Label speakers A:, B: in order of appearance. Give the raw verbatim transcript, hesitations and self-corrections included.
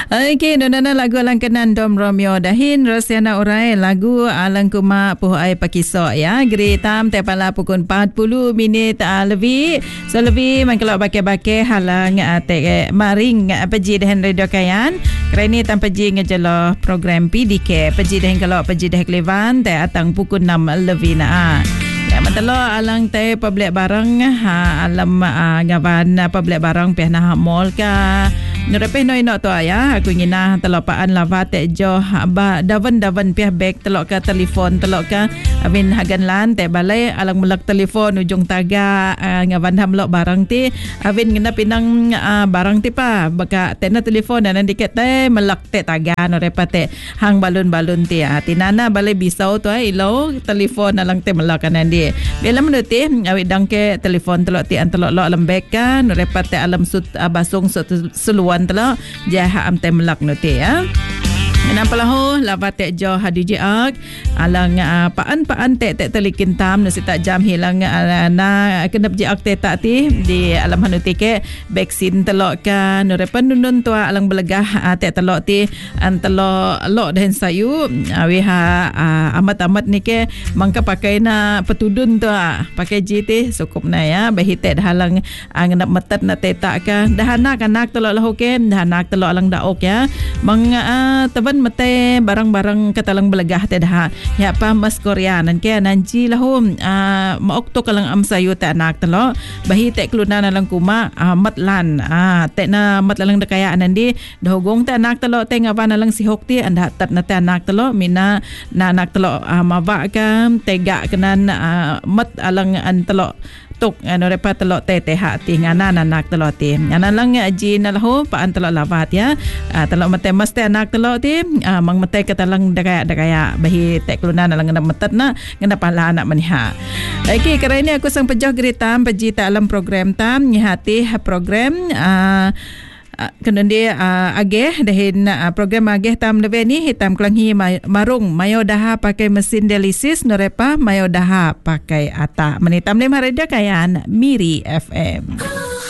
A: Okey, nona lagu langkenan Dom Romeo dahin Rosiana Urai lagu alang kuma puh ai pakisok ya. Geri tam tepala pukul empat puluh minit uh, lebih. So lebih man kalau bakai-bakai halang uh, te maring uh, peji dahin radio kayan. Kerana tam peji ngejelo program P D K. Peji dahin kalau peji dah Klevan te atang pukul enam lebih na. Ya matalo alang te public barang ha alam uh, ngawan uh, public barang peh nah mall ka. Nurepeh noi no to ya aku ngina telopaan lava te jo ba davan davan pih beg telok ka telefon telok ka amin hagan lan te balai alang melak telefon ujung taga uh, ngawan hamlok barang ti avin ngina pinang uh, barang ti pa baka te na telefon dan diket te melak te taga nurepa te hang balun-balun ti ya tinana balai bisau to ilo telefon alang te melak kanan di bela menuti awit dangke telefon telok ti antelok lok lembek ka nurepa te alam sut uh, basung sut seluan telo jah am temlak nuti ya. Nampak lah lava tek jo hadi je ak alang uh, paan paan tek tek telikin tam nasi tak jam hilang uh, na kenap je ak tek tak ti di alam hanuti ke vaksin telok kan nurepan nunun tua alang belegah uh, tek telok ti an telok lok dan sayu uh, wiha uh, amat amat ni ke mangka pakai na petudun tu uh, pakai ji ti cukup na ya bahi tek halang uh, ngenap metet na tek tak ka dah anak anak telok lahu ke dah anak telok alang daok ya mang uh, teban mate barang-barang katalang belegah te dah ya pa mas Korea nan ke nanji lahu uh, maokto kalang am sayu te anak telo bahi te klunan lang kuma uh, matlan ah uh, te na matlang de kaya nandi dahugong te anak telo te ngawan lang si hokti anda tat na te anak telo mina na anak telo uh, mawa ka tega kenan uh, mat alang an telo tuk ano repa telok te te hati nganan anak telok ti nganan lang ji na lahu paan telok lavat ya uh, telok mate mas te anak telok ti uh, mang mate katalang dakaya dakaya bahi te klunan lang ngana metet na ngana pala anak maniha. Okey kerana aku sang pejoh geritam peji ta alam program tam nyihati program uh, Uh, kena dia uh, ageh dahin uh, program ageh tam lebe ni hitam kelanghi marung mayo daha pakai mesin dialisis norepa mayo daha pakai ata menitam lem haraja kayan Miri F M.